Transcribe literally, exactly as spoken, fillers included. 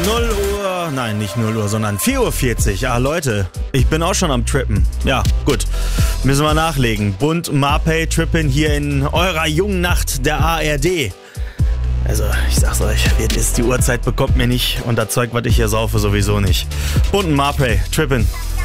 null Uhr, nein, nicht null Uhr, sondern vier Uhr vierzig. Ah, Leute, ich bin auch schon am Trippen. Ja, gut, müssen wir nachlegen. Bund Marpay Trippen hier in eurer jungen Nacht der A R D. Also, ich sag's euch, wird ist die Uhrzeit bekommt mir nicht und das Zeug, was ich hier saufe, sowieso nicht. Bund Marpay Trippen.